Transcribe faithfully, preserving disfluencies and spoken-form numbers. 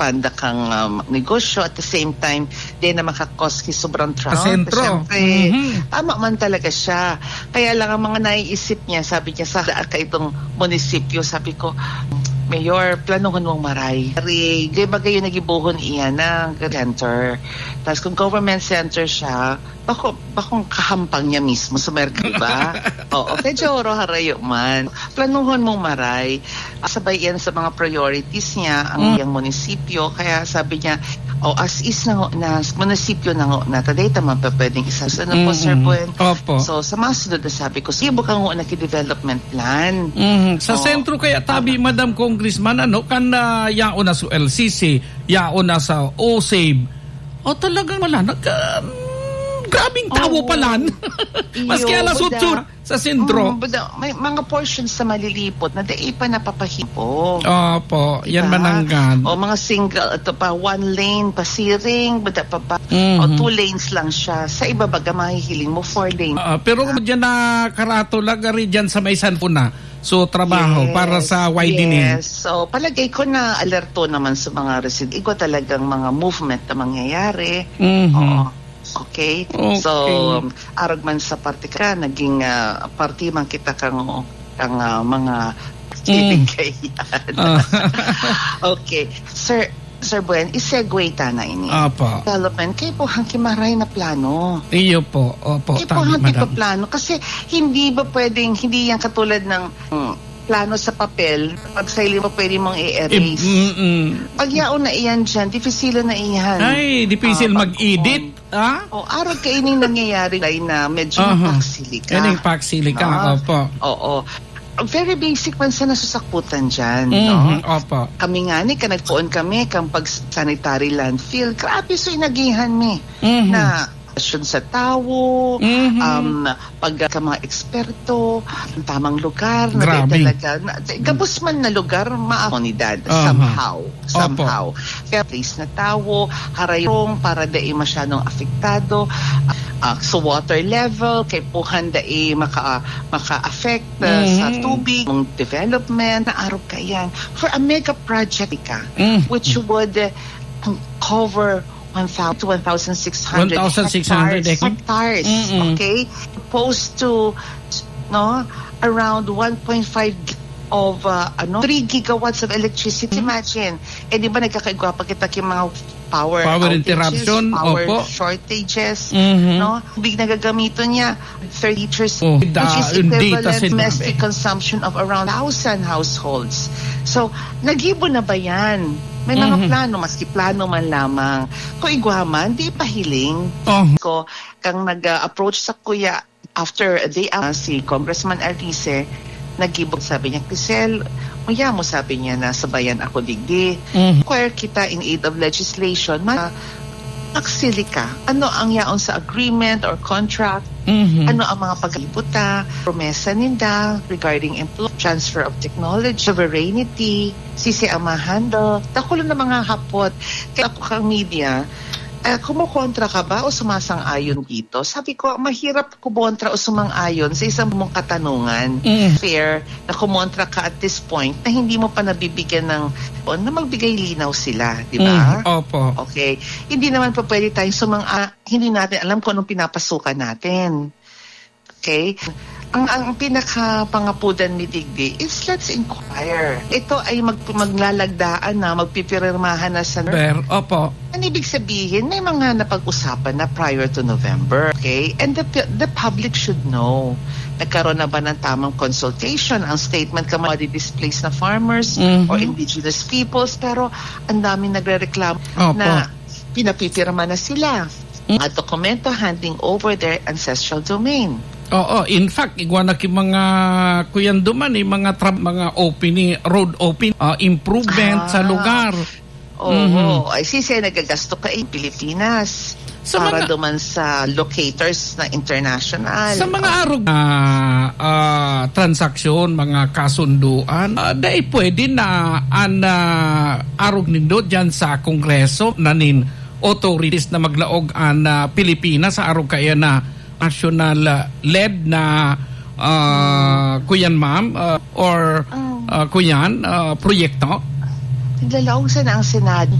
mag-expand kang um, negosyo at the same time di na makakos ki sobrang traffic. Sentro. Siyempre, mm-hmm. tama man talaga siya. Kaya lang ang mga naiisip niya, sabi niya sa ka itong munisipyo, sabi ko, Mayor, planuhan mong maray. Di ba kayo nagibuhon iyan ng center? Tapos kung government center siya, bako, bakong kahampang niya mismo sa merkado ba? Oo, medyo oro harayo man. Planuhan mong maray. Sabay yan sa mga priorities niya, ang iyang munisipyo. Kaya sabi niya, o oh, as is na na munisipyo na ngo na taday taman pa pwedeng isa sa ano po, Sir Buen. Opo. So sa mga sunod na sabi ko, sige bukang ngo na ki-development plan. Mm-hmm. Sa oh, sentro kaya tabi, um, Madam Congressman, ano, kan uh, yaon na sa L C C, yaon na sa O S A B, o talagang wala, nag, uh, grabing tawo oh, palan. Maski alas utso sa sentro. Um, bada, may mga portions na malilipot na di pa napapahipo. Opo, diba? Yan mananggan. O mga single, ito pa, one lane, pasiring, bada pa pa. Mm-hmm. O two lanes lang siya. Sa iba baga mahihiling mo, four lanes. Uh, pero kung dyan na karato, lagari dyan sa may sanpuna. So, trabaho yes, para sa widening. Yes. So, palagay ko na alerto naman sa mga resident. Iko talagang mga movement na mangyayari. Mm-hmm. Oo. Okay? Okay. So, um, arag man sa parte ka, naging uh, party man kita kang, kang uh, mga kiling kayan. Uh. Okay. Sir, Sir Buen, isegue ta na ini. Apa. Development, kayo po hangki maray na plano. Iyo po. Opo. Kayo po hangki pa plano. Kasi hindi ba pwedeng, hindi yan katulad ng hmm, plano sa papel, pag sa ili mo pwede mong i-erase. Mm-mm. Pag yaon na iyan dyan, difficile na iyan. Ay, difficile uh, mag-edit. Ah? O, araw ka ining nangyayari ay na medyo uh-huh. paksilika. Ining paksilika, no? Opo. Oo. Very basic man sa nasusakputan dyan, mm-hmm. no? Opo. Kami nga ni, kanagpuon kami, kang pag-sanitary landfill, grabe so inagihan mi. Mm-hmm. Na, sa tao, mm-hmm. um, pag ka mga eksperto, ang tamang lugar, na talaga, na, gabos man na lugar, maamonidad, uh-huh. somehow, somehow. Kaya place na tao, harayong, para dahi masyadong apektado, uh, sa water level, kay puhan dahi maka, maka-affect uh, mm-hmm. sa tubig, ng development, na araw ka yan. For a mega project ka, mm-hmm. which would uh, cover one thousand to one thousand six hundred hectares, hectares mm-hmm. okay? Opposed to, no, around one point five of, uh, ano, three gigawatts of electricity. Mm-hmm. Imagine. Eh, di ba nagkakaigwa pa kita yung mga power, power outages, interruption, power opo. shortages, mm-hmm. no? Big nagagamito niya, thirty liters, oh, which da, is equivalent data domestic consumption of around one thousand households. So, nagibo na ba yan? May mga mm-hmm. plano, maski plano man lamang. Kung igwaman, di pahiling. Oh. Ko, kang nag-approach sa kuya, after a day out, si Congressman Artice, nagibog, sabi niya, Crisel, maya mo, sabi niya, na sabayan ako digdi. Mm-hmm. Choir kita in aid of legislation, ma aksili ka. Ano ang yaon sa agreement or contract? Mm-hmm. Ano ang mga pag-ibuta, promesa ninda regarding employment, transfer of technology, sovereignty, sisi ang mahandle. Takulo na mga hapot. Kaya ako kang media, Uh, kumukontra ka ba o sumasang-ayon dito? Sabi ko, mahirap kumontra o sumang-ayon sa isang mong katanungan. Mm. Fair na kumontra ka at this point na hindi mo pa nabibigyan ng o, na magbigay linaw sila, di ba? Mm. Opo. Okay. Hindi naman pa pwede tayong sumang uh, hindi natin alam kung anong pinapasukan natin. Okay? Ang, ang pinaka-pangapudan ni Digdi is let's inquire. Ito ay mag, maglalagdaan na, magpipirmahan na sa... Ber, opo. Ang ibig sabihin, may mga napag-usapan na prior to November. Okay? And the, the public should know. Nagkaroon na ba ng tamang consultation? Ang statement ka mga displaced na farmers mm-hmm. or indigenous peoples, pero ang daming nagre-reklamo na pinapipirma na sila. Mm-hmm. At dokumento handing over their ancestral domain. Oo, in fact, igwana ki mga kuyan duman eh, mga tra- mga opening, road open, uh, improvement ah, sa lugar. Oo, mm-hmm. ay sisi nagagasto ka in Pilipinas sa para mga, duman sa locators na international. Sa mga oh. arog na uh, transaksyon, mga kasunduan, uh, dahil pwede na an uh, arog nindo dyan sa Kongreso nanin authorities na maglaog an uh, Pilipinas sa arog kaya na national uh, led na uh, kuyan ma'am uh, or uh, kuyan uh, proyekto. Naglalaog sa na ang Senado